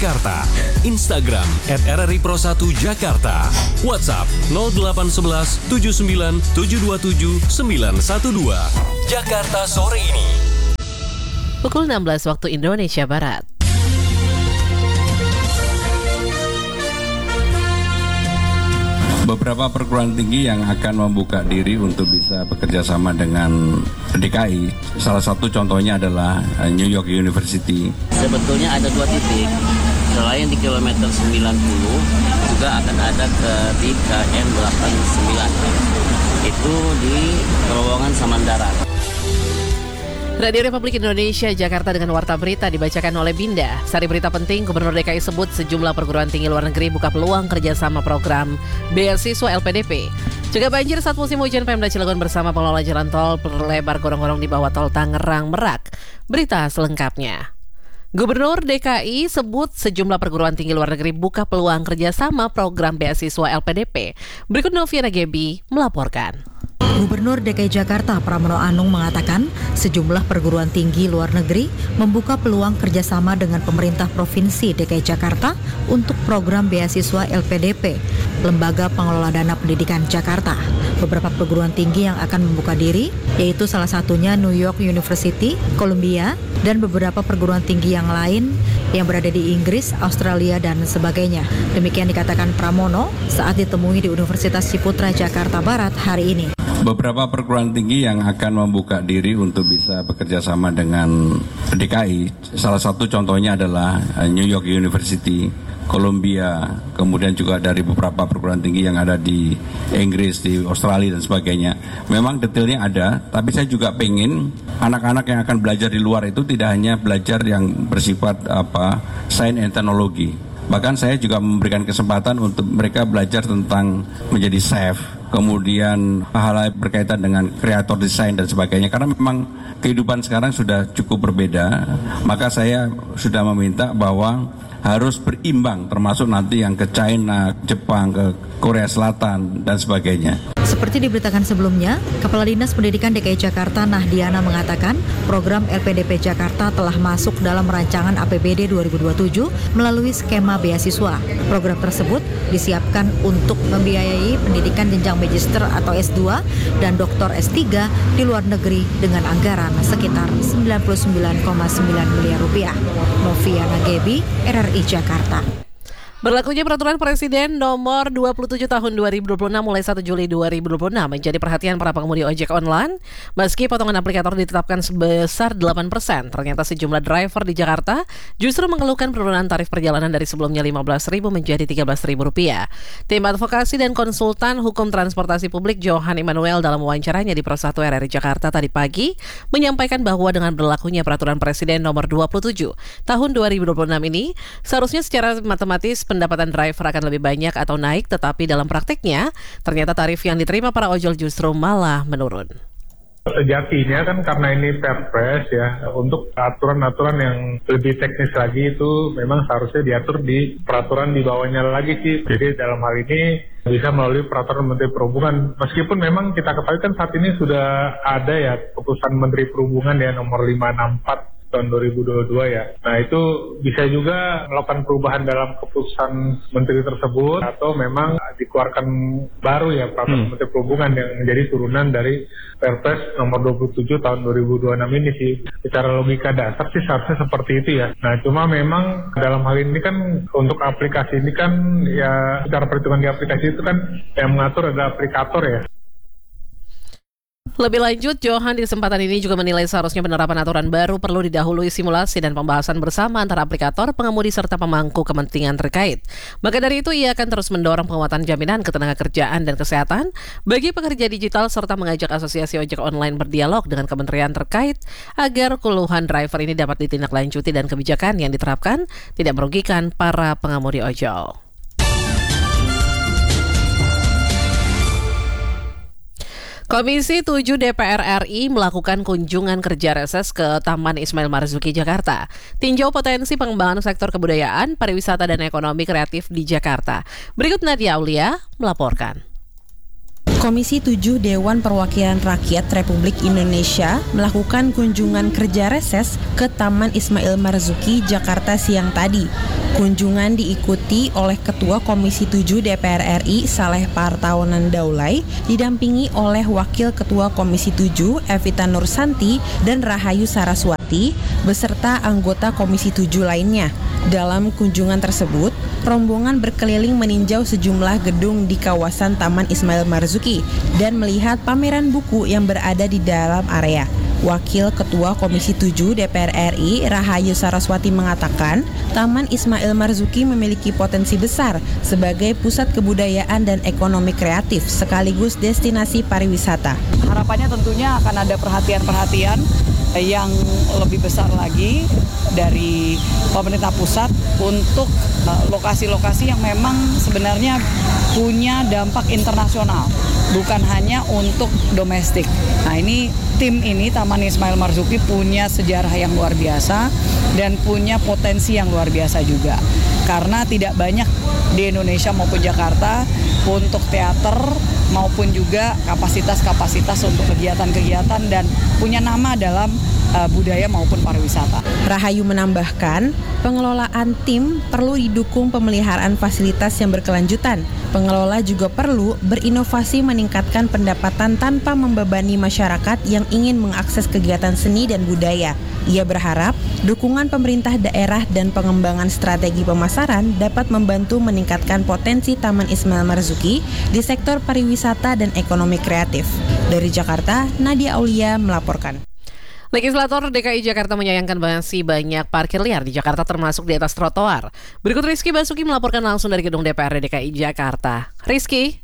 Jakarta. Instagram @RRI Pro1 Jakarta. WhatsApp 0811 79 727 912. Jakarta sore ini. Pukul 16 waktu Indonesia Barat. Beberapa perguruan tinggi yang akan membuka diri untuk bisa bekerja sama dengan DKI. Salah satu contohnya adalah New York University. Sebetulnya ada 2 titik. Selain di kilometer 90 juga akan ada di KM 89. Itu di terowongan Samandara. Radio Republik Indonesia Jakarta dengan Warta Berita dibacakan oleh Binda. Sari berita penting, Gubernur DKI sebut sejumlah perguruan tinggi luar negeri buka peluang kerjasama program beasiswa LPDP. Juga banjir saat musim hujan, Pemda Cilegon bersama pengelola jalan tol perlebar gorong-gorong di bawah tol Tangerang Merak. Berita selengkapnya. Gubernur DKI sebut sejumlah perguruan tinggi luar negeri buka peluang kerjasama program beasiswa LPDP. Berikut Noviana Gebi melaporkan. Gubernur DKI Jakarta Pramono Anung mengatakan sejumlah perguruan tinggi luar negeri membuka peluang kerjasama dengan pemerintah Provinsi DKI Jakarta untuk program beasiswa LPDP, Lembaga Pengelola Dana Pendidikan Jakarta. Beberapa perguruan tinggi yang akan membuka diri, yaitu salah satunya New York University, Columbia, dan beberapa perguruan tinggi yang lain yang berada di Inggris, Australia, dan sebagainya. Demikian dikatakan Pramono saat ditemui di Universitas Ciputra Jakarta Barat hari ini. Beberapa perguruan tinggi yang akan membuka diri untuk bisa bekerja sama dengan DKI. Salah satu contohnya adalah New York University, Columbia, kemudian juga dari beberapa perguruan tinggi yang ada di Inggris, di Australia dan sebagainya. Memang detailnya ada, tapi saya juga pengen anak-anak yang akan belajar di luar itu tidak hanya belajar yang bersifat sains dan teknologi. Bahkan saya juga memberikan kesempatan untuk mereka belajar tentang menjadi chef, kemudian hal-hal berkaitan dengan kreator desain dan sebagainya. Karena memang kehidupan sekarang sudah cukup berbeda, maka saya sudah meminta bahwa harus berimbang, termasuk nanti yang ke China, Jepang, ke Korea Selatan, dan sebagainya. Seperti diberitakan sebelumnya, Kepala Dinas Pendidikan DKI Jakarta Nahdiana mengatakan program LPDP Jakarta telah masuk dalam rancangan APBD 2027 melalui skema beasiswa. Program tersebut disiapkan untuk membiayai pendidikan jenjang magister atau S2 dan doktor S3 di luar negeri dengan anggaran sekitar 99,9 miliar rupiah. Noviana Gebi, RRI Jakarta. Berlakunya Peraturan Presiden Nomor 27 Tahun 2026 mulai 1 Juli 2026 menjadi perhatian para pengemudi ojek online. Meski potongan aplikator ditetapkan sebesar 8%, ternyata sejumlah driver di Jakarta justru mengeluhkan penurunan tarif perjalanan dari sebelumnya Rp15.000 menjadi Rp13.000. Tim Advokasi dan Konsultan Hukum Transportasi Publik Johan Immanuel dalam wawancaranya di Pro1 RRI Jakarta tadi pagi menyampaikan bahwa dengan berlakunya Peraturan Presiden Nomor 27 Tahun 2026 ini, seharusnya secara matematis pendapatan driver akan lebih banyak atau naik, tetapi dalam praktiknya ternyata tarif yang diterima para ojol justru malah menurun. Sejatinya kan karena ini Perpres ya, untuk aturan-aturan yang lebih teknis lagi itu memang seharusnya diatur di peraturan di bawahnya lagi sih. Jadi dalam hal ini bisa melalui peraturan Menteri Perhubungan. Meskipun memang kita ketahui kan saat ini sudah ada ya keputusan Menteri Perhubungan ya nomor 564 tahun 2022 ya. Nah itu bisa juga melakukan perubahan dalam keputusan menteri tersebut atau memang dikeluarkan baru ya peraturan Menteri Perhubungan yang menjadi turunan dari Perpres nomor 27 tahun 2026 ini sih. Secara logika dasar sih seharusnya seperti itu ya. Nah cuma memang dalam hal ini kan untuk aplikasi ini kan ya secara perhitungan di aplikasi itu kan yang mengatur adalah aplikator ya. Lebih lanjut, Johan di kesempatan ini juga menilai seharusnya penerapan aturan baru perlu didahului simulasi dan pembahasan bersama antara aplikator, pengemudi, serta pemangku kepentingan terkait. Maka dari itu, ia akan terus mendorong penguatan jaminan ketenagakerjaan dan kesehatan bagi pekerja digital serta mengajak asosiasi ojek online berdialog dengan kementerian terkait agar keluhan driver ini dapat ditindaklanjuti dan kebijakan yang diterapkan tidak merugikan para pengemudi ojol. Komisi 7 DPR RI melakukan kunjungan kerja reses ke Taman Ismail Marzuki, Jakarta. Tinjau potensi pengembangan sektor kebudayaan, pariwisata, dan ekonomi kreatif di Jakarta. Berikut Nadia Aulia melaporkan. Komisi 7 Dewan Perwakilan Rakyat Republik Indonesia melakukan kunjungan kerja reses ke Taman Ismail Marzuki, Jakarta siang tadi. Kunjungan diikuti oleh Ketua Komisi 7 DPR RI Saleh Partaunan Daulay, didampingi oleh Wakil Ketua Komisi 7 Evita Nursanti dan Rahayu Saraswati, beserta anggota Komisi 7 lainnya. Dalam kunjungan tersebut, rombongan berkeliling meninjau sejumlah gedung di kawasan Taman Ismail Marzuki dan melihat pameran buku yang berada di dalam area. Wakil Ketua Komisi 7 DPR RI Rahayu Saraswati mengatakan, Taman Ismail Marzuki memiliki potensi besar sebagai pusat kebudayaan dan ekonomi kreatif sekaligus destinasi pariwisata. Harapannya tentunya akan ada perhatian-perhatian yang lebih besar lagi dari pemerintah pusat untuk lokasi-lokasi yang memang sebenarnya punya dampak internasional, bukan hanya untuk domestik. Nah, ini tim ini Taman Ismail Marzuki punya sejarah yang luar biasa dan punya potensi yang luar biasa juga. Karena tidak banyak di Indonesia maupun Jakarta untuk teater maupun juga kapasitas-kapasitas untuk kegiatan-kegiatan dan punya nama dalam budaya maupun pariwisata. Rahayu menambahkan, pengelolaan tim perlu didukung pemeliharaan fasilitas yang berkelanjutan. Pengelola juga perlu berinovasi meningkatkan pendapatan tanpa membebani masyarakat yang ingin mengakses kegiatan seni dan budaya. Ia berharap dukungan pemerintah daerah dan pengembangan strategi pemasaran dapat membantu meningkatkan potensi Taman Ismail Marzuki di sektor pariwisata dan ekonomi kreatif. Dari Jakarta, Nadia Aulia melaporkan. Legislator DKI Jakarta menyayangkan masih banyak parkir liar di Jakarta termasuk di atas trotoar. Berikut Rizky Basuki melaporkan langsung dari gedung DPRD DKI Jakarta. Rizky.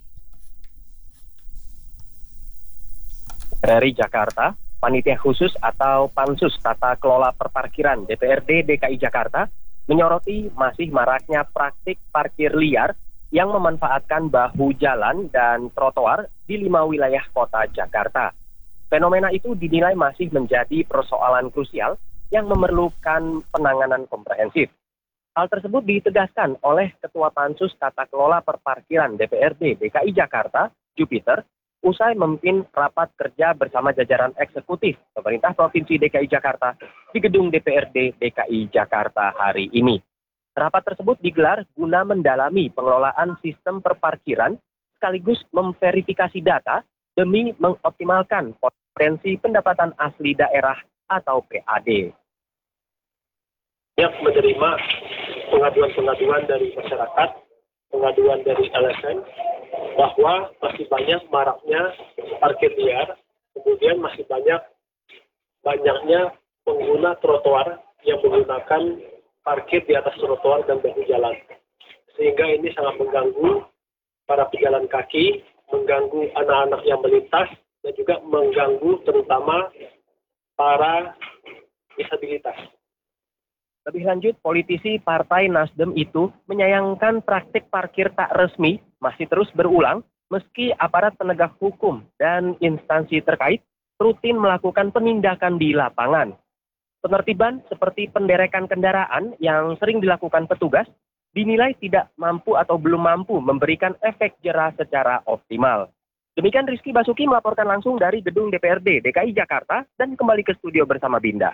Dari Jakarta, Panitia Khusus atau Pansus Tata Kelola Perparkiran DPRD DKI Jakarta menyoroti masih maraknya praktik parkir liar yang memanfaatkan bahu jalan dan trotoar di 5 wilayah kota Jakarta. Fenomena itu dinilai masih menjadi persoalan krusial yang memerlukan penanganan komprehensif. Hal tersebut ditegaskan oleh Ketua Pansus Tata Kelola Perparkiran DPRD DKI Jakarta, Jupiter, usai memimpin rapat kerja bersama jajaran eksekutif pemerintah Provinsi DKI Jakarta di gedung DPRD DKI Jakarta hari ini. Rapat tersebut digelar guna mendalami pengelolaan sistem perparkiran sekaligus memverifikasi data demi mengoptimalkan potensi pendapatan asli daerah atau PAD. Yang menerima pengaduan-pengaduan dari masyarakat, pengaduan dari LSM, bahwa masih banyak maraknya parkir liar, kemudian masih banyaknya pengguna trotoar yang menggunakan parkir di atas trotoar dan bahu jalan. Sehingga ini sangat mengganggu para pejalan kaki, mengganggu anak-anak yang melintas, dan juga mengganggu terutama para disabilitas. Lebih lanjut, politisi Partai Nasdem itu menyayangkan praktik parkir tak resmi masih terus berulang meski aparat penegak hukum dan instansi terkait rutin melakukan penindakan di lapangan. Penertiban seperti penderekan kendaraan yang sering dilakukan petugas dinilai tidak mampu atau belum mampu memberikan efek jera secara optimal. Demikian Rizky Basuki melaporkan langsung dari gedung DPRD DKI Jakarta dan kembali ke studio bersama Binda.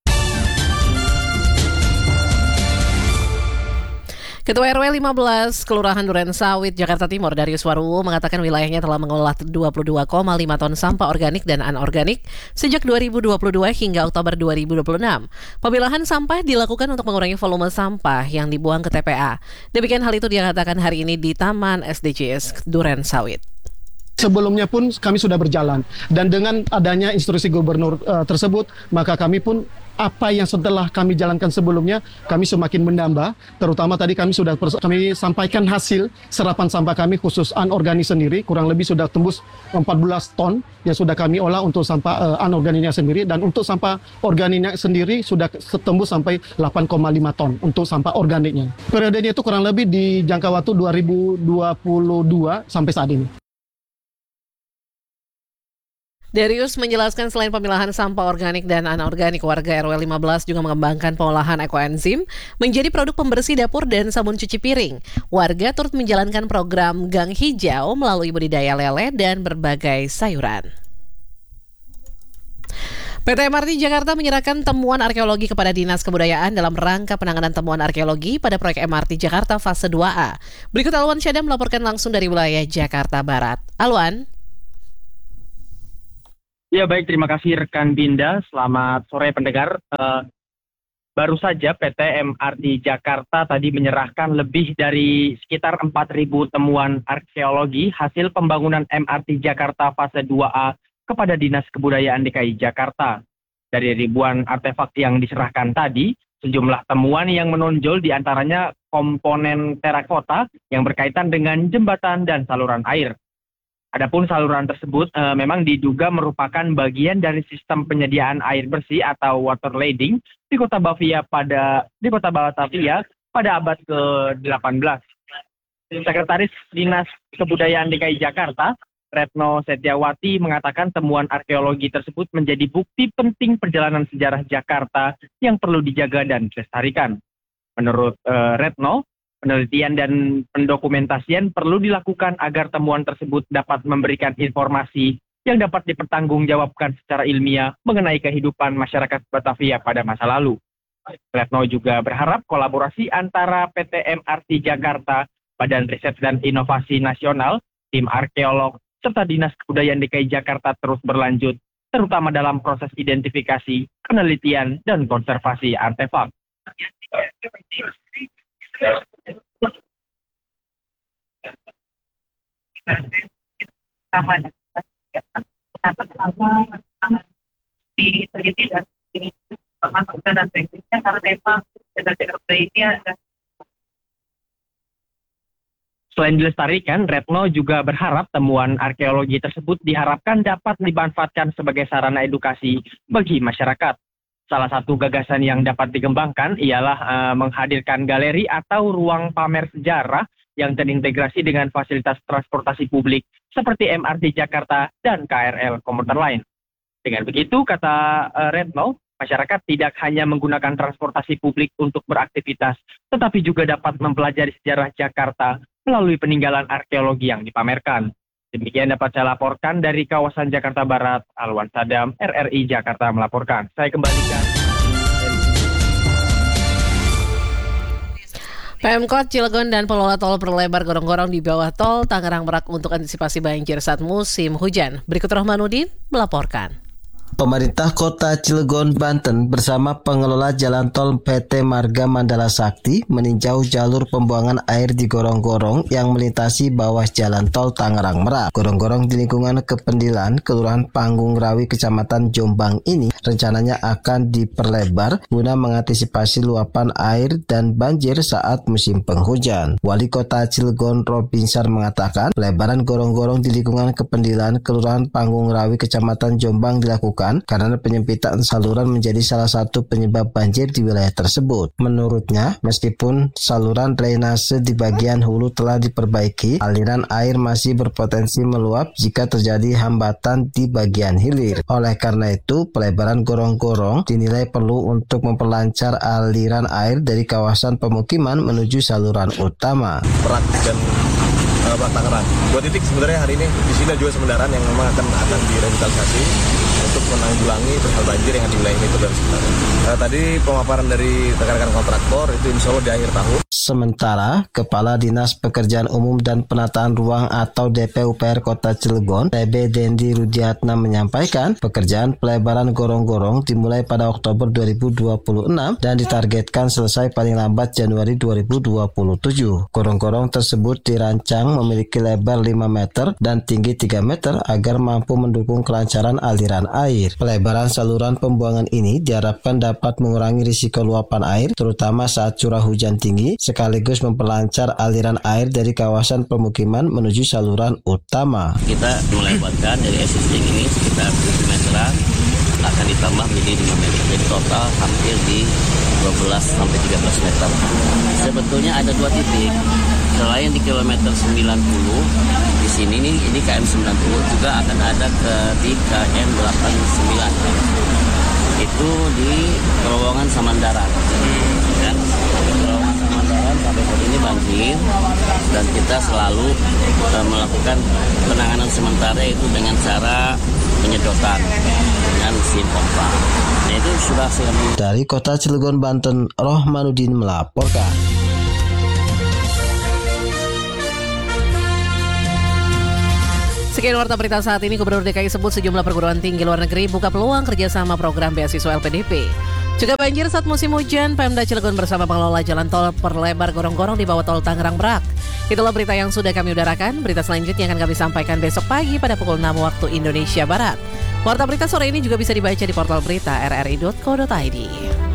Ketua RW 15 Kelurahan Duren Sawit, Jakarta Timur, Darius Waruwo mengatakan wilayahnya telah mengolah 22,5 ton sampah organik dan anorganik sejak 2022 hingga Oktober 2026. Pemilahan sampah dilakukan untuk mengurangi volume sampah yang dibuang ke TPA. Demikian hal itu dia katakan hari ini di Taman SDGs Duren Sawit. Sebelumnya pun kami sudah berjalan dan dengan adanya instruksi gubernur tersebut, maka kami pun apa yang setelah kami jalankan sebelumnya, kami semakin menambah. Terutama tadi kami sampaikan hasil serapan sampah kami khusus anorganik sendiri, kurang lebih sudah tembus 14 ton yang sudah kami olah untuk sampah anorganiknya sendiri, dan untuk sampah organiknya sendiri sudah tembus sampai 8,5 ton untuk sampah organiknya. Periodenya itu kurang lebih di jangka waktu 2022 sampai saat ini. Darius menjelaskan selain pemilahan sampah organik dan anorganik, warga RW 15 juga mengembangkan pengolahan ekoenzim menjadi produk pembersih dapur dan sabun cuci piring. Warga turut menjalankan program Gang Hijau melalui budidaya lele dan berbagai sayuran. PT MRT Jakarta menyerahkan temuan arkeologi kepada Dinas Kebudayaan dalam rangka penanganan temuan arkeologi pada proyek MRT Jakarta fase 2A. Berikut Alwan Syadam melaporkan langsung dari wilayah Jakarta Barat. Alwan. Ya baik, terima kasih rekan Binda. Selamat sore pendengar. Baru saja PT MRT Jakarta tadi menyerahkan lebih dari sekitar 4.000 temuan arkeologi hasil pembangunan MRT Jakarta fase 2A kepada Dinas Kebudayaan DKI Jakarta. Dari ribuan artefak yang diserahkan tadi, sejumlah temuan yang menonjol diantaranya komponen terakota yang berkaitan dengan jembatan dan saluran air. Adapun saluran tersebut memang diduga merupakan bagian dari sistem penyediaan air bersih atau water lading di Kota Batavia pada abad ke-18. Sekretaris Dinas Kebudayaan DKI Jakarta, Retno Setiawati, mengatakan temuan arkeologi tersebut menjadi bukti penting perjalanan sejarah Jakarta yang perlu dijaga dan dilestarikan. Menurut Retno, penelitian dan pendokumentasian perlu dilakukan agar temuan tersebut dapat memberikan informasi yang dapat dipertanggungjawabkan secara ilmiah mengenai kehidupan masyarakat Batavia pada masa lalu. Retno juga berharap kolaborasi antara PT MRT Jakarta, Badan Riset dan Inovasi Nasional, tim arkeolog, serta Dinas Kebudayaan DKI Jakarta terus berlanjut, terutama dalam proses identifikasi, penelitian, dan konservasi artefak. Selain dilestarikan, Retno juga berharap temuan arkeologi tersebut diharapkan dapat dimanfaatkan sebagai sarana edukasi bagi masyarakat. Salah satu gagasan yang dapat dikembangkan ialah menghadirkan galeri atau ruang pamer sejarah yang terintegrasi dengan fasilitas transportasi publik seperti MRT Jakarta dan KRL komuter lain. Dengan begitu, kata Retno, masyarakat tidak hanya menggunakan transportasi publik untuk beraktivitas, tetapi juga dapat mempelajari sejarah Jakarta melalui peninggalan arkeologi yang dipamerkan. Demikian dapat saya laporkan dari kawasan Jakarta Barat. Alwan Sadam, RRI Jakarta melaporkan. Saya kembalikan. Pemkot Cilegon dan pengelola tol perlebar gorong-gorong di bawah tol Tangerang Merak untuk antisipasi banjir saat musim hujan. Berikut Rohmanuddin melaporkan. Pemerintah Kota Cilegon, Banten bersama pengelola jalan tol PT Marga Mandala Sakti meninjau jalur pembuangan air di gorong-gorong yang melintasi bawah jalan tol Tangerang Merak. Gorong-gorong di lingkungan Kependilan, Kelurahan Panggung Rawi, Kecamatan Jombang ini rencananya akan diperlebar guna mengantisipasi luapan air dan banjir saat musim penghujan. Wali Kota Cilegon Robinsar mengatakan, pelebaran gorong-gorong di lingkungan Kependilan, Kelurahan Panggung Rawi, Kecamatan Jombang dilakukan karena penyempitan saluran menjadi salah satu penyebab banjir di wilayah tersebut. Menurutnya, meskipun saluran drainase di bagian hulu telah diperbaiki, aliran air masih berpotensi meluap jika terjadi hambatan di bagian hilir. Oleh karena itu, pelebaran gorong-gorong dinilai perlu untuk memperlancar aliran air dari kawasan pemukiman menuju saluran utama. Merak dan Tangerang. 2 titik sebenarnya hari ini di sini juga sebenarnya yang memang akan direvitalisasi untuk menanggulangi perihal banjir yang ada di wilayah itu dan sebenarnya. Tadi pemaparan dari rekan-rekan kontraktor itu insya Allah di akhir tahun. Sementara, Kepala Dinas Pekerjaan Umum dan Penataan Ruang atau DPUPR Kota Cilegon, TB Dendi Rudiatna menyampaikan, pekerjaan pelebaran gorong-gorong dimulai pada Oktober 2026 dan ditargetkan selesai paling lambat Januari 2027. Gorong-gorong tersebut dirancang memiliki lebar 5 meter dan tinggi 3 meter agar mampu mendukung kelancaran aliran air. Pelebaran saluran pembuangan ini diharapkan dapat mengurangi risiko luapan air, terutama saat curah hujan tinggi, sekaligus memperlancar aliran air dari kawasan pemukiman menuju saluran utama. Kita mulai buatkan dari existing ini sekitar 7 meteran akan ditambah menjadi 5 meter. Jadi total hampir di 12 sampai 13 meter. Sebetulnya ada 2 titik. Selain di kilometer 90 di sini nih, ini KM 90 juga akan ada di KM 89. Itu di terowongan Samandaran. Dan terowongan Samandaran sampai saat ini banjir, dan kita selalu melakukan penanganan sementara itu dengan cara penyedotan dengan mesin pompa. Nah, itu sudah Dari Kota Cilegon, Banten, Rohmanuddin melaporkan. Sekian warta berita saat ini. Gubernur DKI sebut sejumlah perguruan tinggi luar negeri buka peluang kerjasama program beasiswa LPDP. Juga banjir saat musim hujan, Pemda Cilegon bersama pengelola jalan tol perlebar gorong-gorong di bawah tol Tangerang Merak. Itulah berita yang sudah kami udarakan. Berita selanjutnya akan kami sampaikan besok pagi pada pukul 6 waktu Indonesia Barat. Warta berita sore ini juga bisa dibaca di portal berita rri.co.id.